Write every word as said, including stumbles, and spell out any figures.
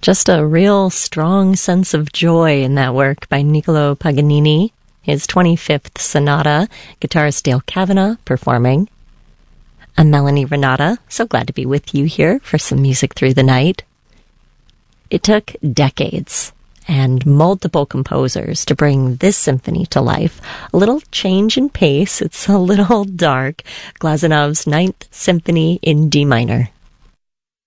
Just a real strong sense of joy in that work by Niccolo Paganini, his twenty-fifth sonata, guitarist Dale Kavanagh performing. I'm Melanie Renata, so glad to be with you here for some music through the night. It took decades and multiple composers to bring this symphony to life. A little change in pace, it's a little dark. Glazunov's Ninth Symphony in D minor.